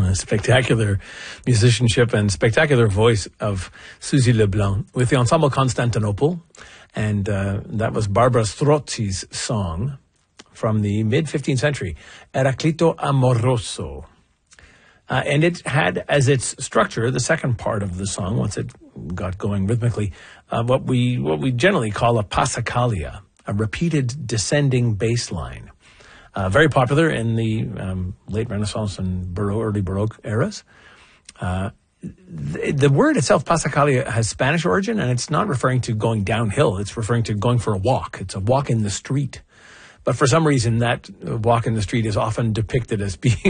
spectacular musicianship and spectacular voice of Suzy Leblanc with the Ensemble Constantinople. And that was Barbara Strozzi's song from the mid-15th century, Eraclito Amoroso. And it had as its structure, the second part of the song, once it got going rhythmically, what we generally call a passacaglia, a repeated descending bass line. Very popular in the late Renaissance and early Baroque eras. The word itself, passacaglia, has Spanish origin, and it's not referring to going downhill. It's referring to going for a walk. It's a walk in the street. But for some reason, that walk in the street is often depicted as being